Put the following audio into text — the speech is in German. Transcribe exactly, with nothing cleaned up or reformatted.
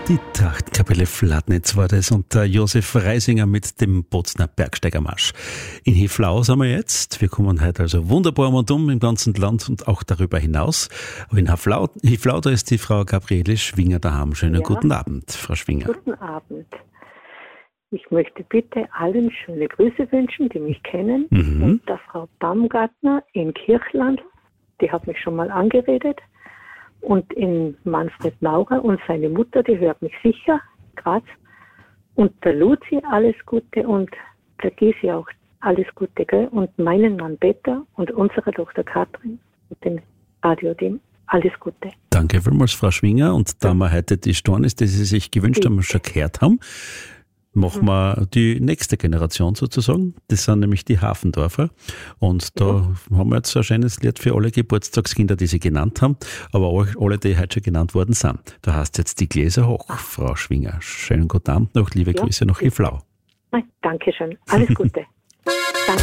Die Trachtenkapelle Fladnitz war das und der Josef Reisinger mit dem Bozner Bergsteigermarsch. In Hiflau sind wir jetzt. Wir kommen heute also wunderbar um und um im ganzen Land und auch darüber hinaus. Aber in Hiflau, Hiflau da ist die Frau Gabriele Schwinger daheim. Schönen ja. Guten Abend, Frau Schwinger. Guten Abend. Ich möchte bitte allen schöne Grüße wünschen, die mich kennen. Mhm. Und der Frau Baumgartner in Kirchland, die hat mich schon mal angeredet. Und in Manfred Maurer und seine Mutter, die hört mich sicher, Graz. Und der Luzi alles Gute und der Gysi auch alles Gute, gell? Und meinen Mann Peter und unsere Tochter Katrin und dem Radio-Team alles Gute. Danke vielmals, Frau Schwinger. Und da wir heute die Stornis, die Sie sich gewünscht haben, schon gehört haben, machen wir die nächste Generation sozusagen. Das sind nämlich die Hafendorfer. Und da ja. haben wir jetzt ein schönes Lied für alle Geburtstagskinder, die Sie genannt haben, aber auch alle, die heute schon genannt worden sind. Da heißt jetzt die Gläser hoch, Frau Schwinger. Schönen guten Abend noch, liebe ja. Grüße nach Hiflau. Dankeschön. Alles Gute.